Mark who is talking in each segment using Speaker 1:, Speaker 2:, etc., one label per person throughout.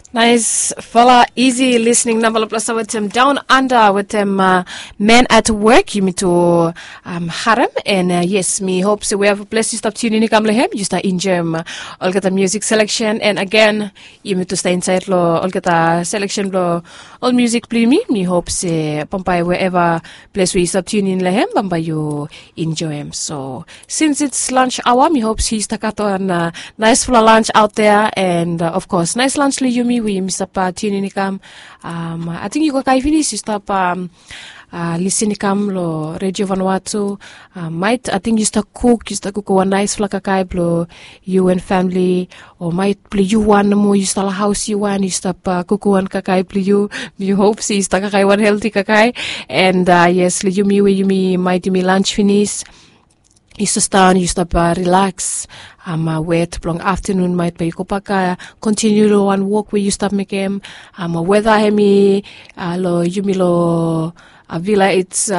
Speaker 1: Nice, fella, easy listening. Number plus with them down under with them men at work. You meet to Haram and yes, me hope so. We have a place to stop tuning in. Kamlehem, you start enjoy all get the music selection and again you meet to stay inside lo all get the selection lo all music play me hope se pampai wherever place we stop tuning lehem bamba you enjoy him. So since it's lunch hour, me hope he's stakato and nice full lunch out there and of course nice lunch li yumi. We stop tuning in. I think you can finish. You stop listening lo Radio Vanuatu. Might I think you start cook. You start cook one nice flakakai blo you and family or might play you one more. You start a house you one. You stop cook one kakai play you. You hope see start kakai one healthy kakai and yes li yumi might me lunch finish. You start you stop relax. Wait long afternoon might be kopaka continue one walk where you stop making weather hemi lo yumi lo villa it's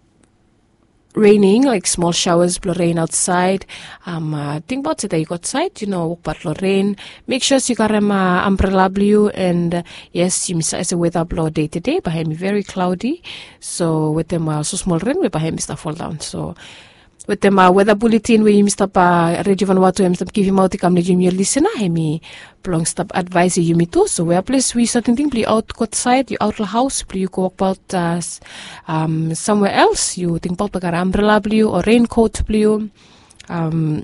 Speaker 1: raining like small showers blow rain outside think about it that you go outside walk but lo rain make sure you got umbrella blue and yes you miss as a weather blow day to day but hemi very cloudy so with them so small rain we hemi stuff fall down so with them weather bulletin where you stop Radio Vanuatu you stop give him out come you listen hemi plong stop advise you me too so where place we certain thing play out outside you out the house play you go about somewhere else you think about umbrella blue or raincoat blue one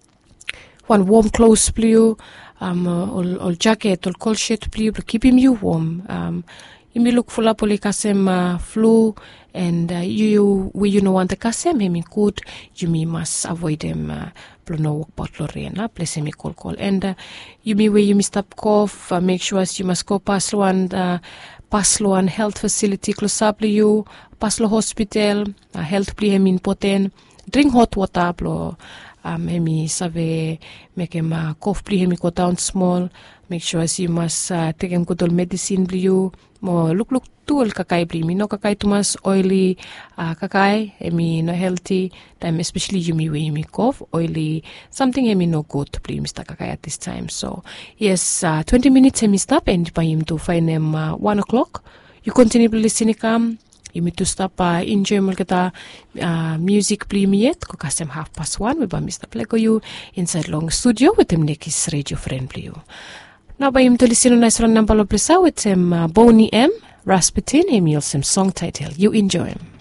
Speaker 1: warm clothes blue or jacket or cold shirt blue to keep him you warm you may look full up kasem flu and you want the kasem hemi good you may must avoid them no walk bottle rain la place hemi call and you may where you must stop cough make sure you must go past one health facility close up to you past hospital health play hemi important drink hot water blo hemi save make him cough play hemi go down small make sure you must take him good medicine blue mo look tool kakai blimi no kakai too much oily kakai emi no healthy time especially you me cough oily something emi no good to blimi sta kakai at this time so yes 20 minutes emi stop and by him to find him 1 o'clock you continue listening you need to stop enjoy mulkata music blimi yet ko kasem 1:30 we ba mr play ko you inside long studio with him next radio friend blue. Now by him to listen to nice run number of with him Boney M. Rasputin, him some song title. You enjoy him.